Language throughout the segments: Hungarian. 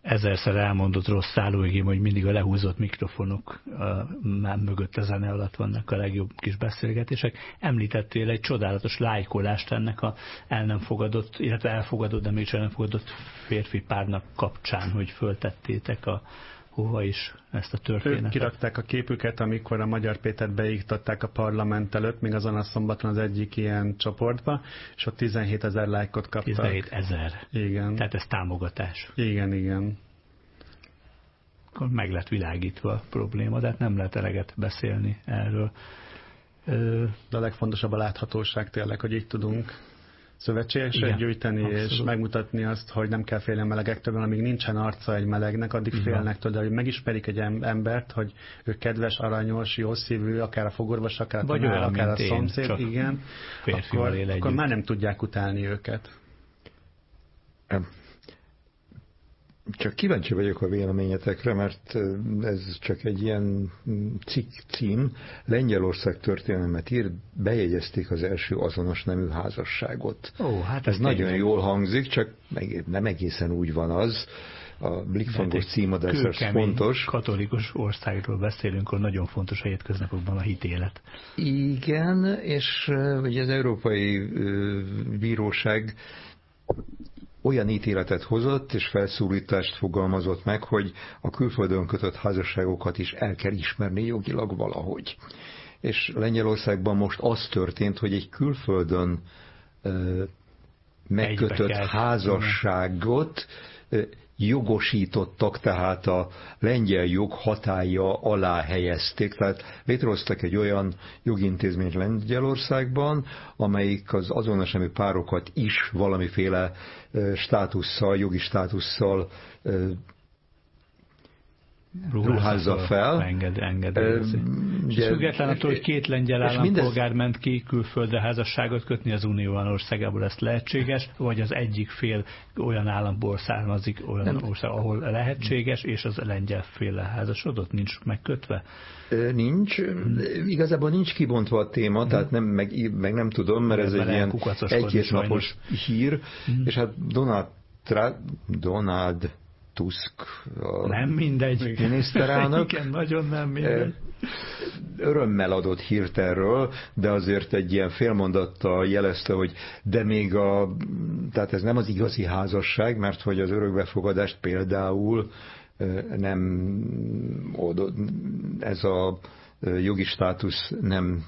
ezerszer elmondott rossz szállóigém, hogy mindig a lehúzott mikrofonok mögött a zene alatt vannak a legjobb kis beszélgetések. Említettél egy csodálatos lájkolást ennek a el nem fogadott, illetve elfogadott, de mégis el nem fogadott férfi párnak kapcsán, hogy föltettétek hova is ezt a történetet. Ők kirakták a képüket, amikor a Magyar Pétert beiktatták a parlament előtt, még azon a szombaton az egyik ilyen csoportba, és ott 17 000 lájkot kaptak. 17 000. Igen. Tehát ez támogatás. Igen. Akkor meg lett világítva a probléma, de hát nem lehet eleget beszélni erről. De a legfontosabb a láthatóság tényleg, hogy így tudunk szövetségeseket gyűjteni, abszolút. És megmutatni azt, hogy nem kell félni a melegektől, amíg nincsen arca egy melegnek, addig félnek tőle, hogy megismerik egy embert, hogy ő kedves, aranyos, jószívű, akár a fogorvos, akár a tanár, akár a szomszéd, igen, akkor már nem tudják utálni őket. Csak kíváncsi vagyok a véleményetekre, mert ez csak egy ilyen cikk cím. Lengyelország történelmet ír, bejegyezték az első azonos nemű házasságot. Hát ez nagyon jól hangzik, csak nem egészen úgy van az. A Blickfangos címadás az fontos. Katolikus országról beszélünk, akkor nagyon fontos a hétköznapokban a hitélet. Igen, és ugye az Európai Bíróság olyan ítéletet hozott, és felszólítást fogalmazott meg, hogy a külföldön kötött házasságokat is el kell ismerni jogilag valahogy. És Lengyelországban most az történt, hogy egy külföldön megkötött házasságot jogosítottak, tehát a lengyel jog hatálya alá helyezték. Tehát létrehoztak egy olyan jogintézményt Lengyelországban, amelyik az azonos nemű párokat is valamiféle státusszal, jogi státusszal ruházza fel. Engedélyezi. És független attól, hogy két lengyel állampolgár ment ki külföldre házasságot kötni az Unió országából, ezt lehetséges, vagy az egyik fél olyan államból származik, olyan ország, ahol lehetséges, és az lengyel fél házasodott, nincs megkötve? Nincs. Igazából nincs kibontva a téma, tehát meg nem tudom, mert ez egy ilyen egy-két napos hír, és hát Donald Tusk, nem mindegy miniszterelnök. Igen, nagyon nem mindegy. Örömmel adott hírt erről, de azért egy ilyen félmondattal jelezte, hogy de még tehát ez nem az igazi házasság, mert hogy az örökbefogadást például nem ez a jogi státusz nem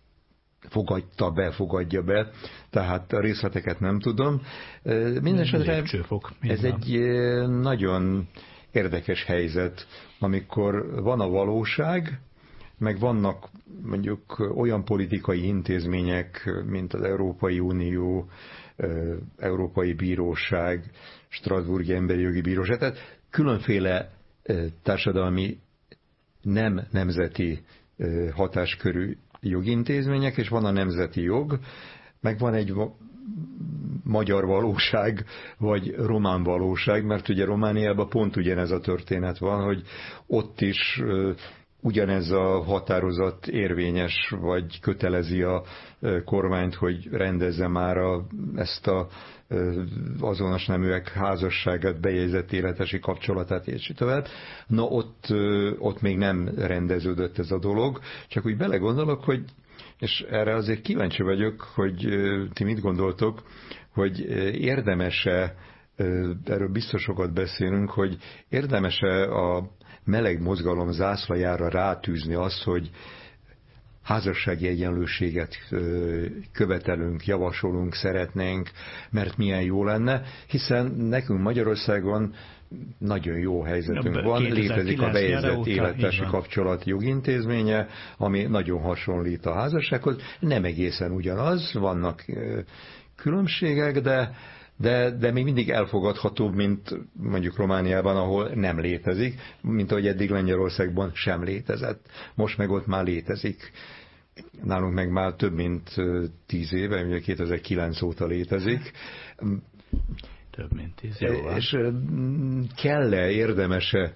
fogadja be, tehát a részleteket nem tudom. Mindenesetre ez egy nagyon érdekes helyzet, amikor van a valóság, meg vannak mondjuk olyan politikai intézmények, mint az Európai Unió, Európai Bíróság, Strasbourgi Emberi Jogi Bíróság, tehát különféle társadalmi nem nemzeti hatáskörű jogintézmények, és van a nemzeti jog, meg van egy magyar valóság, vagy román valóság, mert ugye Romániában pont ugyanez a történet van, hogy ott is ugyanez a határozat érvényes, vagy kötelezi a kormányt, hogy rendezze már ezt a azonos neműek házasságát, bejegyzett életesi kapcsolatát, és tovább. Na ott még nem rendeződött ez a dolog, csak úgy belegondolok, hogy, és erre azért kíváncsi vagyok, hogy ti mit gondoltok, hogy érdemese, erről biztos sokat beszélünk, hogy érdemese a meleg mozgalom zászlajára rátűzni azt, hogy házassági egyenlőséget követelünk, javasolunk, szeretnénk, mert milyen jó lenne, hiszen nekünk Magyarországon nagyon jó helyzetünk van, létezik a bejegyzett élettársi kapcsolat jogintézménye, ami nagyon hasonlít a házassághoz, nem egészen ugyanaz, vannak különbségek, de még mindig elfogadhatóbb, mint mondjuk Romániában, ahol nem létezik, mint ahogy eddig Lengyelországban sem létezett. Most meg ott már létezik. Nálunk meg már több mint 10 éve, ugye 2009 óta létezik. Több mint 10 éve. És kell-e, érdemese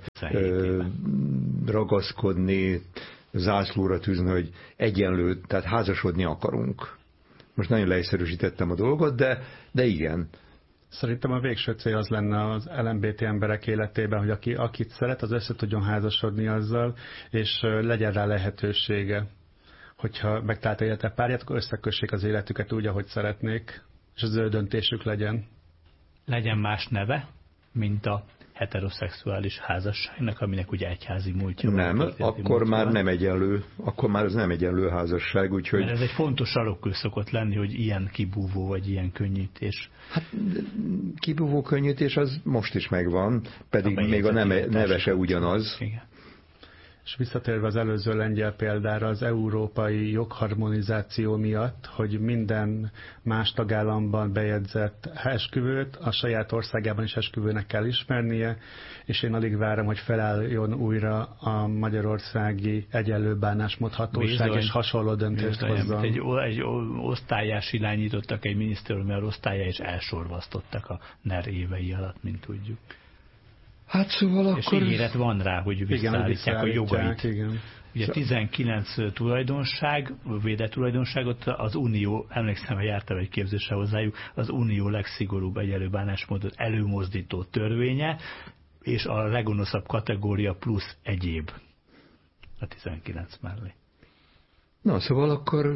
ragaszkodni, zászlóra tűzni, hogy egyenlő, tehát házasodni akarunk. Most nagyon leegyszerűsítettem a dolgot, de igen. Szerintem a végső cél az lenne az LMBT emberek életében, hogy akit szeret, az össze tudjon házasodni azzal, és legyen rá lehetősége. Hogyha megtalálta élete párját, akkor összekössék az életüket úgy, ahogy szeretnék, és az ő döntésük legyen. Legyen más neve, mint a heteroszexuális házasságnak, aminek ugye egyházi múltja van. Nem, akkor már nem egyenlő, akkor már ez nem egyenlő házasság, úgyhogy... Mert ez egy fontos sarokkő szokott lenni, hogy ilyen kibúvó, vagy ilyen könnyítés. Hát kibúvó könnyítés az most is megvan, pedig még a neve se ugyanaz. Igen. És visszatérve az előző lengyel példára, az európai jogharmonizáció miatt, hogy minden más tagállamban bejegyzett esküvőt a saját országában is esküvőnek kell ismernie, és én alig várom, hogy felálljon újra a magyarországi egyenlő bánásmódhatóság, és hasonló döntést hozzon. Egy osztályás irányítottak egy minisztériumi osztályá, és elsorvasztottak a NER évei alatt, mint tudjuk. Hát szóval és akkor... És ígéret van rá, hogy visszaállítják a jogait. Igen. Ugye 19 tulajdonság, védett tulajdonságot az Unió, emlékszem, hogy jártam egy képzésre hozzájuk, az Unió legszigorúbb egyenlő bánásmódot előmozdító törvénye, és a leggonoszabb kategória plusz egyéb a 19 mellé. Na, szóval akkor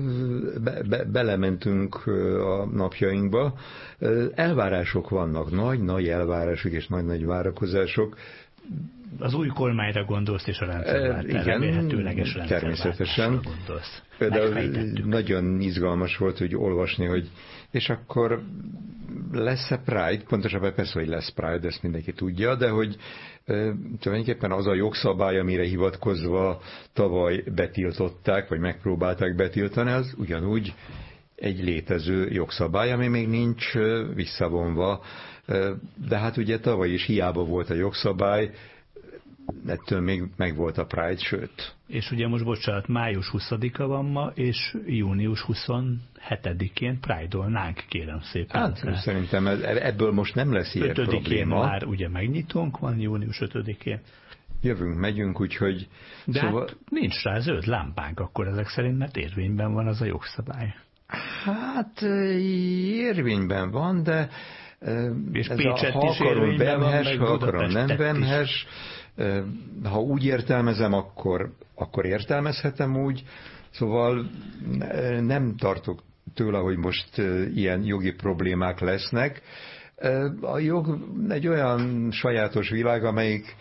belementünk a napjainkba. Elvárások vannak, nagy remélhetőleg és nagy várakozások. Az új kormányra gondolsz, és a rendszerváltásra, remélhetőleges természetesen. Gondolsz. De nagyon izgalmas volt, hogy olvasni, hogy és akkor lesz-e Pride, pontosabban persze, hogy lesz Pride, ezt mindenki tudja, de hogy tulajdonképpen az a jogszabály, amire hivatkozva tavaly betiltották, vagy megpróbálták betiltani, az ugyanúgy egy létező jogszabály, ami még nincs visszavonva. De hát ugye tavaly is hiába volt a jogszabály, ettől még megvolt a Pride, sőt. És ugye most, bocsánat, május 20-a van ma, és június 27-én Pride-olnánk, kérem szépen. Hát szerintem ebből most nem lesz ilyen probléma. Már ugye megnyitónk van, június 5-én. Jövünk, megyünk, úgyhogy... De szóval... hát nincs rá zöld lámpánk akkor ezek szerint, mert érvényben van az a jogszabály. Hát érvényben van, de és ha akarom bemhes, ha akarom nem bemhes, ha úgy értelmezem, akkor értelmezhetem úgy, szóval nem tartok tőle, hogy most ilyen jogi problémák lesznek. A jog egy olyan sajátos világ, amelyik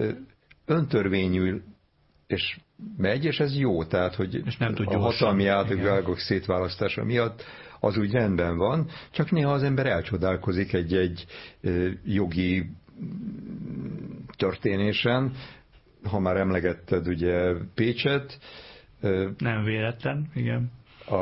öntörvényű és megy, és ez jó, tehát hogy a hatalmi átvilágok szétválasztása miatt az úgy rendben van, csak néha az ember elcsodálkozik egy jogi történésen. Ha már emlegetted ugye Pécset. Nem véletlen, igen.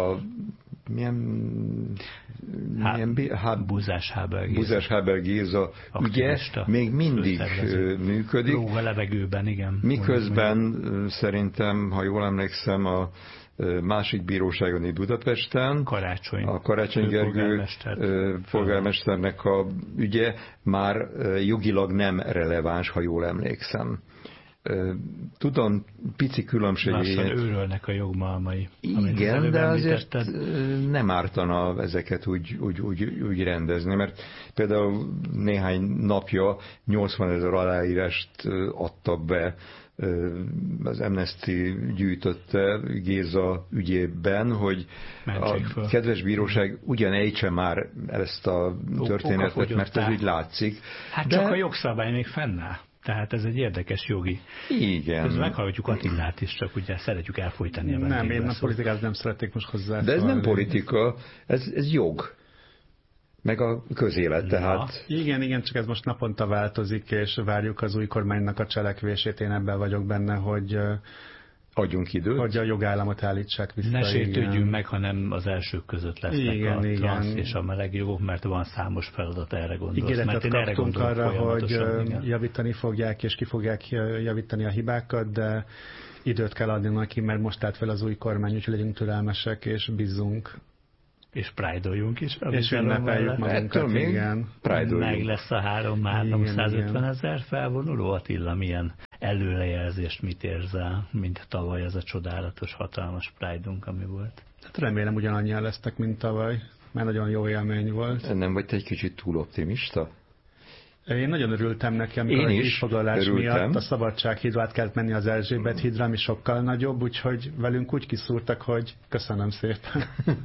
Búzás Háber Géza ügye még mindig működik. Lóg a levegőben, igen. Miközben szerintem, ha jól emlékszem, a másik bíróságon itt Budapesten, a Karácsony Gergő polgármesternek a ügye már jogilag nem releváns, ha jól emlékszem. Tudom, pici különbség. Lassan őrölnek a jogmalmai. Igen, de azért nem ártana ezeket úgy rendezni, mert például néhány napja 80 000 aláírást adtak be, az Amnesty gyűjtötte Géza ügyében, hogy a kedves bíróság ugyan ejtse már ezt a történetet, mert ez úgy látszik. Hát csak a jogszabály még fennáll. Tehát ez egy érdekes jogi. Igen. Közben meghallgatjuk Attilát is, csak ugye szeretjük elfolytani a Nem, én a politikát nem szeretnék most hozzá. De ez nem politika, ez jog. Meg a közélet, tehát... Igen, csak ez most naponta változik, és várjuk az új kormánynak a cselekvését. Én ebben vagyok benne, hogy adjunk időt. Hogy a jogállamot állítsák vissza. Ne sértődjünk meg, hanem az elsők között lesznek a transz és a meleg jogok, mert van számos feladat, erre gondolsz. Ígéretet kaptunk arra, hogy javítani fogják, és ki fogják javítani a hibákat, de időt kell adni neki, mert most állt fel az új kormány, úgyhogy legyünk türelmesek, és bízzunk. És Pride-oljunk is. És ünnepeljük magunkat, igen. Meg lesz a 350 000 felvonuló. Attila, milyen előrejelzést mit érzel, mint tavaly ez a csodálatos, hatalmas Pride-unk, ami volt? Hát remélem ugyanannyian lesznek, mint tavaly. mert nagyon jó élmény volt. Nem vagy te egy kicsit túl optimista? Én nagyon örültem neki, amikor a kisfoglalás miatt a Szabadsághídra át kellett menni az Erzsébet hídra, ami sokkal nagyobb, úgyhogy velünk úgy kiszúrtak, hogy köszönöm szépen.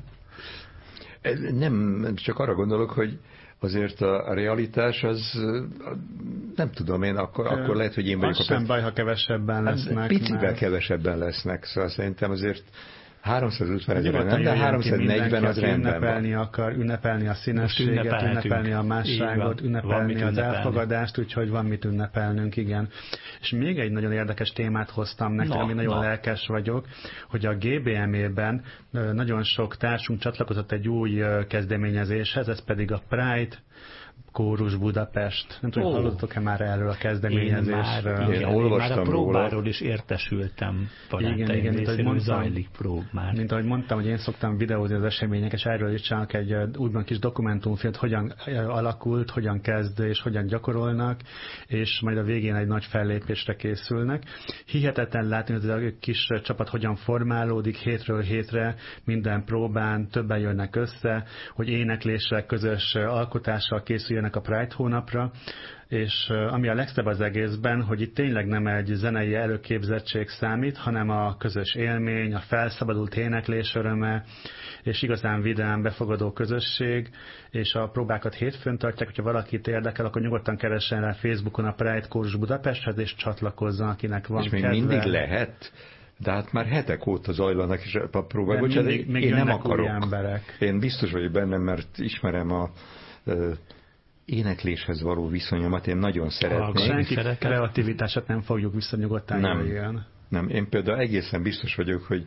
Nem, csak arra gondolok, hogy azért a realitás az, nem tudom én, akkor lehet, hogy én vagyok az sem baj, ha kevesebben lesznek. Picivel kevesebben lesznek, szóval szerintem azért 350 ezeren nem, de 340 az rendben ünnepelni akar, ünnepelni a színességet, ünnepelni a másságot, ünnepelni az elfogadást, úgyhogy van mit ünnepelnünk, igen. És még egy nagyon érdekes témát hoztam nektek, ami nagyon lelkes vagyok, hogy a GBME-ben nagyon sok társunk csatlakozott egy új kezdeményezéshez, ez pedig a Pride Kórus Budapest. Nem tudom, hallottok-e már erről a kezdeményezésről? Én olvastam már a próbáról is értesültem. Igen, mint ahogy mondtam, zajlik prób már. Mint ahogy mondtam, hogy én szoktam videózni az események, és erről is csinálok egy úgymond kis dokumentumfilmet, hogyan alakult, hogyan kezd és hogyan gyakorolnak, és majd a végén egy nagy fellépésre készülnek. Hihetetlen látni, hogy ez a kis csapat hogyan formálódik hétről hétre, minden próbán, többen jönnek össze, hogy énekléssel, közös alkotással készüljenek a Pride hónapra, és ami a legszebb az egészben, hogy itt tényleg nem egy zenei előképzettség számít, hanem a közös élmény, a felszabadult éneklés öröme, és igazán vidám, befogadó közösség, és a próbákat hétfőn tartják, hogyha valakit érdekel, akkor nyugodtan keressen rá Facebookon a Pride Kórus Budapesthez, és csatlakozzon, akinek van kedve. És még mindig lehet? De hát már hetek óta zajlanak is a próbák. Még én nem akarok. Emberek. Én biztos vagyok benne, mert ismerem a énekléshez való viszonyomat, én nagyon szeretnék. Senki kreativitását nem fogjuk visszanyugodtán. Nem, én például egészen biztos vagyok, hogy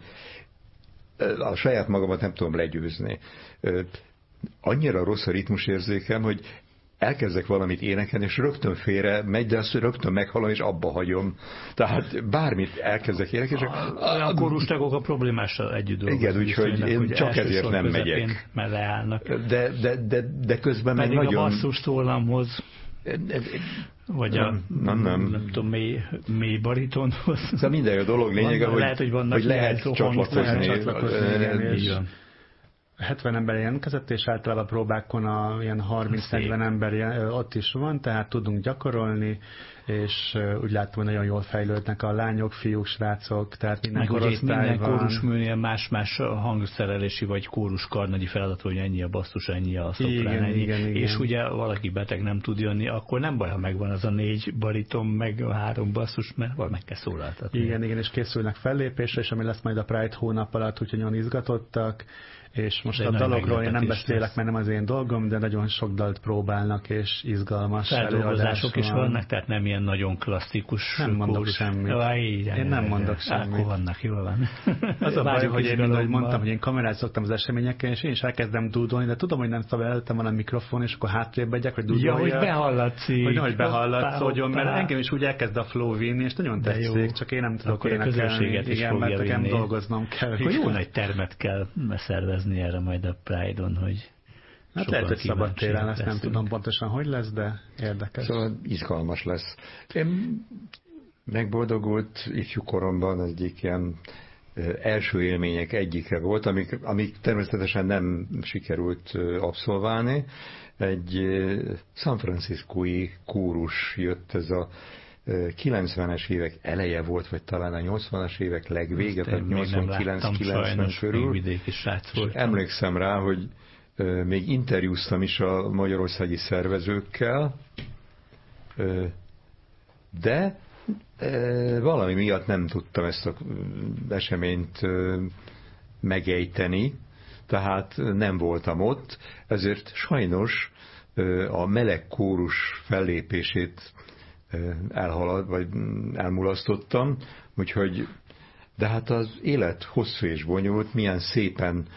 a saját magamat nem tudom legyőzni. Annyira rossz a ritmusérzékem, hogy elkezdek valamit énekelni, és rögtön félre megy, de azt rögtön meghalom, és abba hagyom. Tehát bármit elkezdek énekelni, csak... A kórustagok a problémással együtt dolgoznak. Igen, úgyhogy én csak ezért nem megyek. Mert leállnak. De közben pedig meg nagyon... Pedig a basszus tollamhoz, vagy nem tudom, mély baritonhoz. Szóval minden a dolog lényege, hogy lehet csatlakozni. 70 ember jelentkezett, és általában a próbákon ilyen 30-40 ember ott is van, tehát tudunk gyakorolni, és úgy látom, hogy nagyon jól fejlődnek a lányok, fiúk, srácok, tehát minden korosztály van. Minden kórusműnél más-más hangszerelési vagy kóruskarnagyi feladat, hogy ennyi a basszus, ennyi a szoprán, ennyi. Igen. És ugye valaki beteg nem tud jönni, akkor nem baj, ha megvan az a 4 bariton, meg a 3 basszus, mert meg kell szólaltatni. Igen, és készülnek fellépésre, és ami lesz majd a Pride hónap alatt, úgyhogy nagyon izgatottak. És most a dalokról én nem beszélek, mert nem az én dolgom, de nagyon sok dalt próbálnak, és izgalmas feldolgozások is vannak, tehát nem ilyen nagyon klasszikus. Nem mondok semmit. Én nem mondok semmit. Akkor vannak, jól van. Az a baj, hogy én mindegy mondtam, hogy én kamerát szoktam az eseményeken, és én is elkezdem dúdolni, de tudom, hogy nem szabad, előttem van a mikrofon, és akkor hátrébb megyek, hogy dúdoljak. Ja, hogy behallatszik. Hogy nehogy behallatszódjon, mert engem is úgy elkezd a flow vinni, és nagyon tetszik, csak én nem tudok énekelni. Igen, mert nekem dolgoznom kell. Akkor jó nagy termet kell szervezni erre majd a Pride-on, hogy hát lehet, hogy szabadtéren lesz, nem tudom pontosan, hogy lesz, de érdekes. Szóval izgalmas lesz. Én megboldogult ifjú koromban egyik ilyen első élmények egyike volt, amik természetesen nem sikerült abszolválni. Egy San Franciscói kórus jött, ez a 90-es évek eleje volt, vagy talán a 80-as évek legvége, tehát 89-90 körül. Emlékszem rá, hogy még interjúztam is a magyarországi szervezőkkel, de valami miatt nem tudtam ezt az eseményt megejteni, tehát nem voltam ott, ezért sajnos a meleg kórus fellépését vagy elmulasztottam, úgyhogy, de hát az élet hosszú és bonyolult, milyen szépen,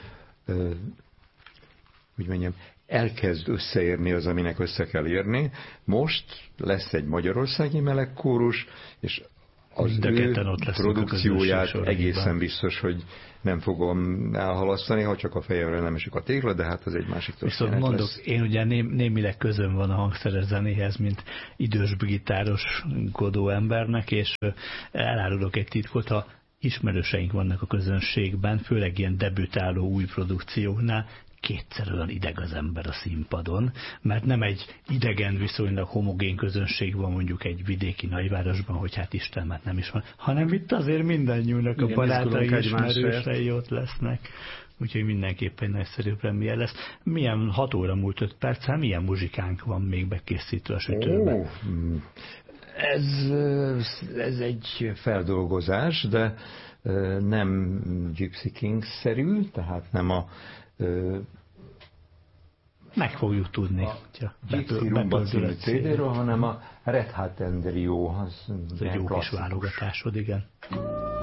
hogy mondjam, elkezd összeérni az, aminek össze kell érni. Most lesz egy magyarországi meleg kórus, és az ő produkcióját egészen biztos, hogy nem fogom elhalasztani, ha csak a fejemre nem esik a tégla, de hát az egy másik történet. Viszont mondok, én ugye némileg közön van a hangszeres zenéhez, mint idős gitároskodó embernek, és elárulok egy titkot, ha ismerőseink vannak a közönségben, főleg ilyen debütáló új produkcióknál, kétszer olyan ideg az ember a színpadon, mert nem egy idegen, viszonylag homogén közönség van mondjuk egy vidéki nagyvárosban, hogy hát Isten, mert nem is van, hanem itt azért mindannyiunknak a barátai ismerősei ott lesznek. Úgyhogy mindenképpen nagyszerű premier lesz. Milyen 6 óra múlt 5 perc, hát milyen muzsikánk van még bekészítve a sütőben? Ez egy feldolgozás, de nem Gypsy Kings-szerű, tehát nem a... Meg fogjuk tudni. A Gypsy Rumba című CD-ről, hanem a Red Hot and Rio. Ez egy jó kis válogatásod, igen.